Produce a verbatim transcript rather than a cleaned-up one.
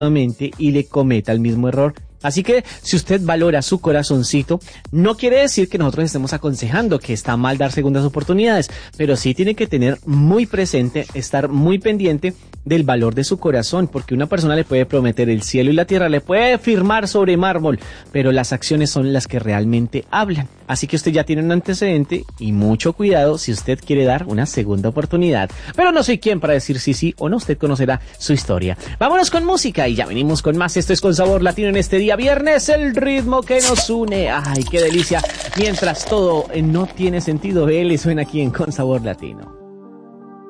y le cometa el mismo error. Así que si usted valora su corazoncito, no quiere decir que nosotros estemos aconsejando que está mal dar segundas oportunidades, pero sí tiene que tener muy presente, estar muy pendiente del valor de su corazón, porque una persona le puede prometer el cielo y la tierra, le puede firmar sobre mármol, pero las acciones son las que realmente hablan. Así que usted ya tiene un antecedente y mucho cuidado si usted quiere dar una segunda oportunidad. Pero no soy quien para decir sí, sí o no, usted conocerá su historia. Vámonos con música y ya venimos con más. Esto es Con Sabor Latino en este día viernes, el ritmo que nos une. Ay, qué delicia. Mientras todo no tiene sentido, él suena aquí en Con Sabor Latino.